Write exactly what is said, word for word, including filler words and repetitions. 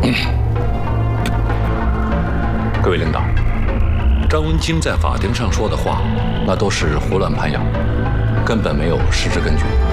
各位领导，张文清在法庭上说的话，那都是胡乱攀咬，根本没有事实根据。